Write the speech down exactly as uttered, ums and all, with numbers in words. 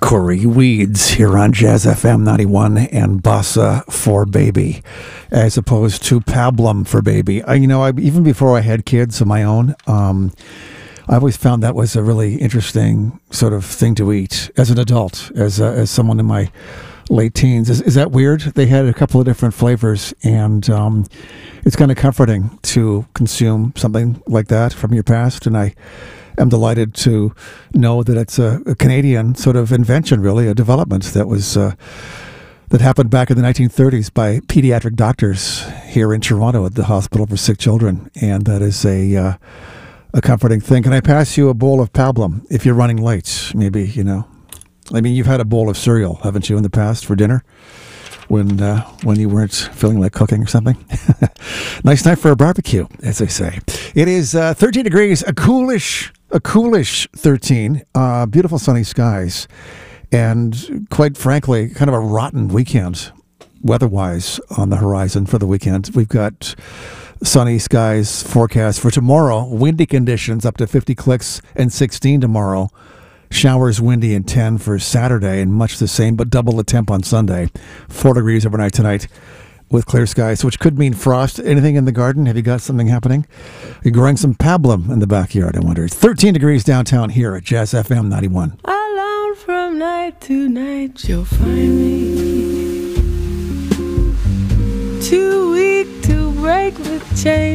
Corey Weeds here on Jazz F M ninety-one and Bossa for Baby, as opposed to Pablum for Baby. I, you know, I, even before I had kids of my own, um, I always found that was a really interesting sort of thing to eat as an adult, as a, as someone in my late teens. Is, is that weird? They had a couple of different flavors, and um, it's kind of comforting to consume something like that from your past, and I I'm delighted to know that it's a, a Canadian sort of invention, really, a development that was uh, that happened back in the nineteen thirties by pediatric doctors here in Toronto at the Hospital for Sick Children, and that is a uh, a comforting thing. Can I pass you a bowl of Pablum if you're running late? Maybe, you know. I mean, you've had a bowl of cereal, haven't you, in the past for dinner? When uh, when you weren't feeling like cooking or something. Nice night for a barbecue, as they say. It is uh, thirteen degrees, a coolish, a coolish thirteen, uh, beautiful sunny skies, and quite frankly, kind of a rotten weekend, weather-wise, on the horizon for the weekend. We've got sunny skies forecast for tomorrow, windy conditions up to fifty clicks and sixteen tomorrow. Showers windy and ten for Saturday, and much the same, but double the temp on Sunday. Four degrees overnight tonight with clear skies, which could mean frost. Anything in the garden? Have you got something happening? Are you growing some pablum in the backyard, I wonder? It's thirteen degrees downtown here at Jazz F M ninety-one. Alone from night to night, you'll find me too weak to break the chain.